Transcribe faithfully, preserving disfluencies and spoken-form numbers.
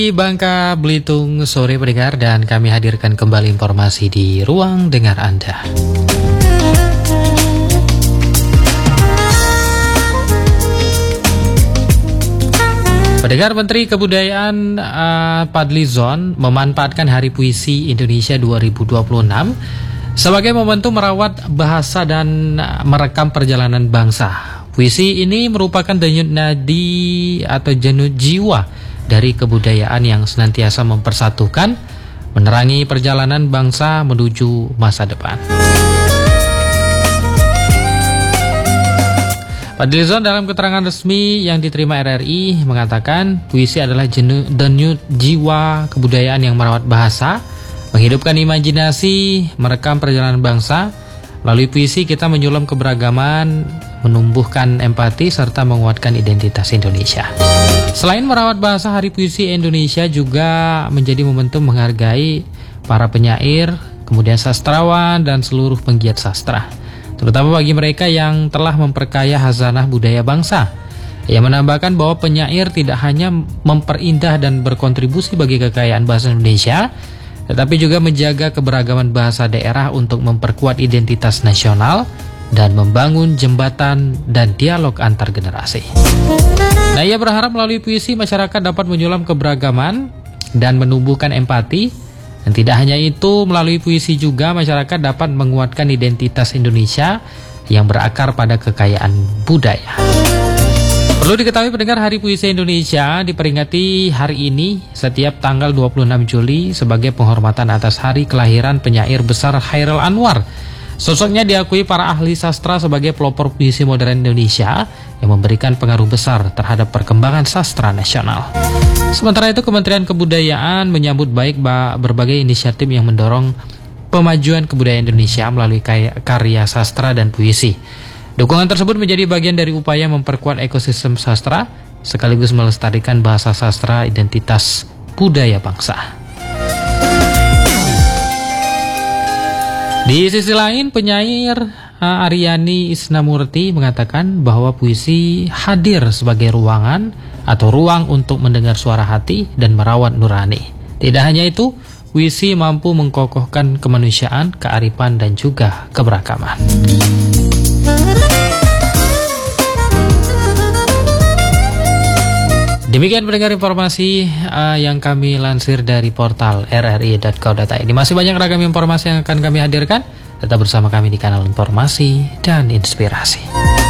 Di Bangka Belitung sore pendengar, dan kami hadirkan kembali informasi di ruang dengar Anda. Pendengar, Menteri Kebudayaan uh, Fadlizon memanfaatkan Hari Puisi Indonesia dua ribu dua puluh enam sebagai momentum merawat bahasa dan merekam perjalanan bangsa. Puisi ini merupakan denyut nadi atau denyut jiwa dari kebudayaan yang senantiasa mempersatukan, menerangi perjalanan bangsa menuju masa depan. Fadlizon dalam keterangan resmi yang diterima R R I mengatakan puisi adalah denyut jiwa kebudayaan yang merawat bahasa, menghidupkan imajinasi, merekam perjalanan bangsa. Melalui puisi kita menyulam keberagaman, menumbuhkan empati, serta menguatkan identitas Indonesia. Selain merawat bahasa, Hari Puisi Indonesia juga menjadi momentum menghargai para penyair, kemudian sastrawan, dan seluruh penggiat sastra, terutama bagi mereka yang telah memperkaya khazanah budaya bangsa. Ia menambahkan bahwa penyair tidak hanya memperindah dan berkontribusi bagi kekayaan bahasa Indonesia, tetapi juga menjaga keberagaman bahasa daerah untuk memperkuat identitas nasional dan membangun jembatan dan dialog antar generasi. Nah, ia berharap melalui puisi masyarakat dapat menyulam keberagaman dan menumbuhkan empati. Dan tidak hanya itu, melalui puisi juga masyarakat dapat menguatkan identitas Indonesia yang berakar pada kekayaan budaya. Perlu diketahui pendengar, Hari Puisi Indonesia diperingati hari ini setiap tanggal dua puluh enam Juli sebagai penghormatan atas hari kelahiran penyair besar Chairil Anwar. Sosoknya diakui para ahli sastra sebagai pelopor puisi modern Indonesia yang memberikan pengaruh besar terhadap perkembangan sastra nasional. Sementara itu, Kementerian Kebudayaan menyambut baik berbagai inisiatif yang mendorong pemajuan kebudayaan Indonesia melalui karya sastra dan puisi. Dukungan tersebut menjadi bagian dari upaya memperkuat ekosistem sastra sekaligus melestarikan bahasa sastra identitas budaya bangsa. Di sisi lain, penyair Aryani Isnamurti mengatakan bahwa puisi hadir sebagai ruangan atau ruang untuk mendengar suara hati dan merawat nurani. Tidak hanya itu, puisi mampu mengkokohkan kemanusiaan, kearifan, dan juga keberagaman. Demikian pendengar informasi uh, yang kami lansir dari portal r r i dot co dot i d. Masih banyak ragam informasi yang akan kami hadirkan. Tetap bersama kami di kanal Informasi dan Inspirasi.